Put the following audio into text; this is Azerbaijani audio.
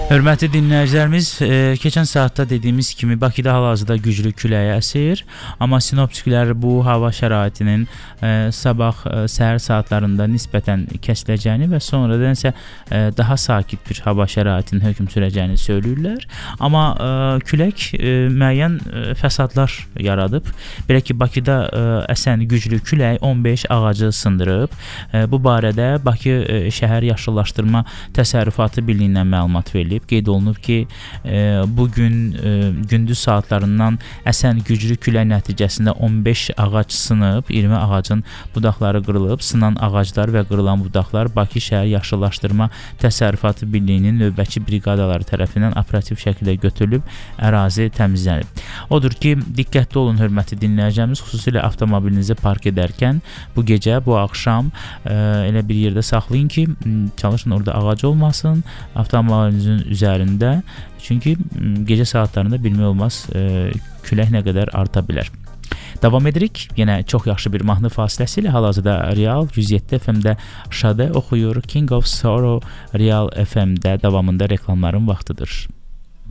Hörmətli dinləyicilərimiz, keçən saatda dediyimiz kimi Bakıda hal-hazırda güclü külək əsir, amma sinoptiklər bu hava şəraitinin sabah səhər saatlarında nisbətən kəsiləcəyini və sonradan isə daha sakit bir hava şəraitinin hökm sürəcəyini söyləyirlər. Amma külək müəyyən fəsadlar yaradıb. Belə ki, Bakıda əsən güclü külək 15 ağacı sındırıb. Bu barədə Bakı Şəhər Yaşıllaşdırma Təsərrüfatı Birliyindən məlumat verilib. Qeyd olunub ki, bugün gündüz saatlarından əsən güclü külək nəticəsində 15 ağac sınıb, 20 ağacın budaqları qırılıb. Sınan ağaclar və qırılan budaqlar Bakı Şəhər Yaşıllaşdırma Təsərrüfatı Birliyinin növbəti briqadaları tərəfindən operativ şəkildə götürülüb, ərazi təmizlənib. Odur ki, diqqətli olun hörmətli dinləyicimiz, xüsusilə avtomobilinizi park edərkən bu gecə, bu axşam elə bir yerdə saxlayın ki, çalışın orada ağac olmasın, avtomobilinizin üzərində, çünki gecə saatlarında bilmək olmaz külək nə qədər arta bilər. Davam edirik. Yenə çox yaxşı bir mahnı fasiləsi ilə hal-hazırda Real 107 FM-də Şade oxuyur. King of Sorrow Real FM-də davamında reklamların vaxtıdır.